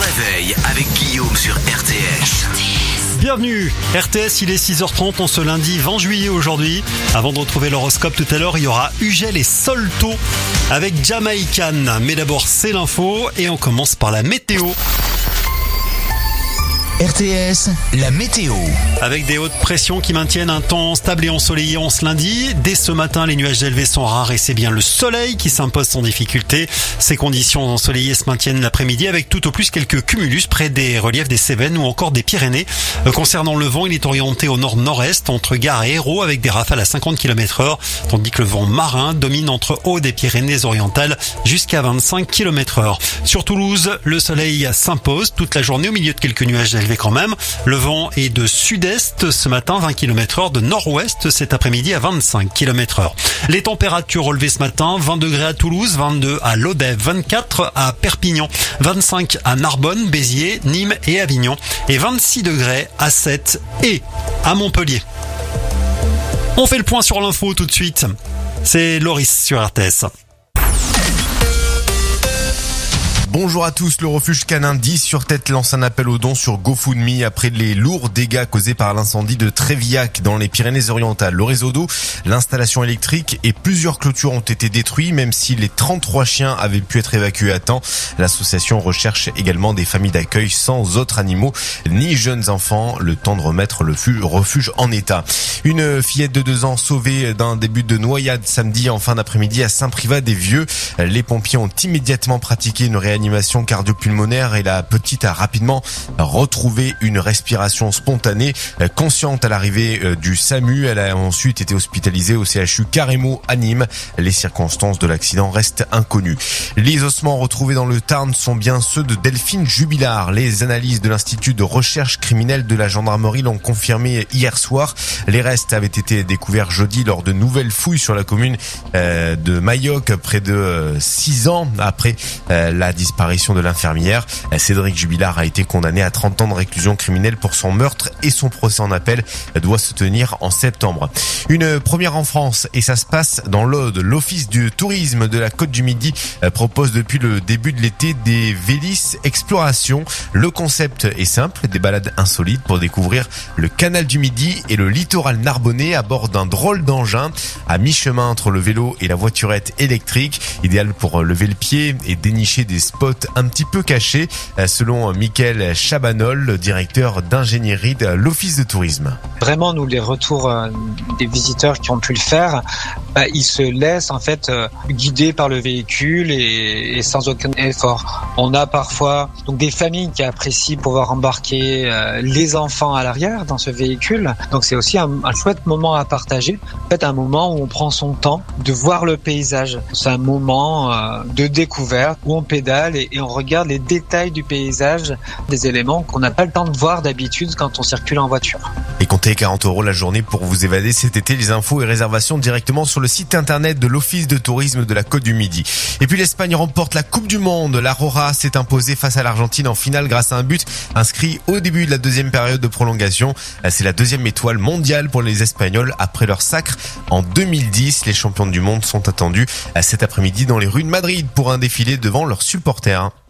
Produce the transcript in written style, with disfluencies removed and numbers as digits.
réveil avec Guillaume sur RTS. Bienvenue, RTS, il est 6h30, on ce lundi 20 juillet aujourd'hui. Avant de retrouver l'horoscope tout à l'heure, il y aura Ugel et Solto avec Jamaïcan. Mais d'abord, c'est l'info et on commence par la météo. RTS, la météo. Avec des hautes pressions qui maintiennent un temps stable et ensoleillé en ce lundi. Dès ce matin, les nuages élevés sont rares et c'est bien le soleil qui s'impose sans difficulté. Ces conditions ensoleillées se maintiennent l'après-midi avec tout au plus quelques cumulus près des reliefs des Cévennes ou encore des Pyrénées. Concernant le vent, il est orienté au nord-nord-est entre Gare et Hérault avec des rafales à 50 km/h, tandis que le vent marin domine entre Aude et Pyrénées-Orientales jusqu'à 25 km/h. Sur Toulouse, le soleil s'impose toute la journée au milieu de quelques nuages élevés quand même. Le vent est de sud-est ce matin, 20 km/h, de nord-ouest cet après-midi à 25 km/h. Les températures relevées ce matin, 20 degrés à Toulouse, 22 à Lodève, 24 à Perpignan, 25 à Narbonne, Béziers, Nîmes et Avignon et 26 degrés à Sète et à Montpellier. On fait le point sur l'info tout de suite. C'est Loris sur RTS. Bonjour à tous, le refuge canin 10 sur Tête lance un appel aux dons sur GoFundMe après les lourds dégâts causés par l'incendie de Trévillac dans les Pyrénées-Orientales. Le réseau d'eau, l'installation électrique et plusieurs clôtures ont été détruits même si les 33 chiens avaient pu être évacués à temps. L'association recherche également des familles d'accueil sans autres animaux ni jeunes enfants, le temps de remettre le refuge en état. Une fillette de 2 ans sauvée d'un début de noyade samedi en fin d'après-midi à Saint-Privat-des-Vieux. Les pompiers ont immédiatement pratiqué une réanimation cardio-pulmonaire et la petite a rapidement retrouvé une respiration spontanée. Consciente à l'arrivée du SAMU, elle a ensuite été hospitalisée au CHU Carremo à Nîmes. Les circonstances de l'accident restent inconnues. Les ossements retrouvés dans le Tarn sont bien ceux de Delphine Jubilard. Les analyses de l'Institut de recherche criminelle de la gendarmerie l'ont confirmé hier soir. Les restes avaient été découverts jeudi lors de nouvelles fouilles sur la commune de Mayoc près de 6 ans après la disparition de l'infirmière. Cédric Jubilard a été condamné à 30 ans de réclusion criminelle pour son meurtre et son procès en appel doit se tenir en septembre. Une première en France et ça se passe dans l'Aude. L'Office du tourisme de la Côte du Midi propose depuis le début de l'été des Vélis Exploration. Le concept est simple, des balades insolites pour découvrir le canal du Midi et le littoral narbonnais à bord d'un drôle d'engin à mi-chemin entre le vélo et la voiturette électrique, idéal pour lever le pied et dénicher des spots un petit peu cachés, selon Mickaël Chabanol, le directeur d'ingénierie de l'Office de tourisme. Vraiment, nous, les retours des visiteurs qui ont pu le faire, ils se laissent en fait guider par le véhicule et sans aucun effort. On a parfois donc des familles qui apprécient pouvoir embarquer les enfants à l'arrière dans ce véhicule. Donc c'est aussi un chouette moment à partager. En fait, un moment où on prend son temps de voir le paysage. C'est un moment de découverte où on pédale et on regarde les détails du paysage, des éléments qu'on n'a pas le temps de voir d'habitude quand on circule en voiture. Et comptez 40 € la journée pour vous évader cet été. Les infos et réservations directement sur le site internet de l'Office de tourisme de la Côte du Midi. Et puis l'Espagne remporte la Coupe du Monde. La Roja s'est imposée face à l'Argentine en finale grâce à un but inscrit au début de la deuxième période de prolongation. C'est la deuxième étoile mondiale pour les Espagnols après leur sacre en 2010. Les champions du monde sont attendus cet après-midi dans les rues de Madrid pour un défilé devant leurs supporters.